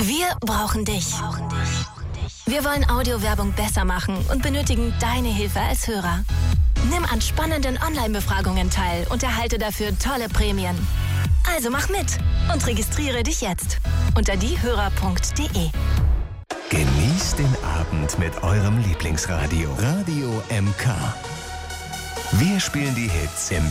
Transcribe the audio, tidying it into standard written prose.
Wir brauchen dich. Wir wollen Audiowerbung besser machen und benötigen deine Hilfe als Hörer. Nimm an spannenden Online-Befragungen teil und erhalte dafür tolle Prämien. Also mach mit und registriere dich jetzt unter diehörer.de. Genießt den Abend mit eurem Lieblingsradio. Radio MK. Wir spielen die Hits im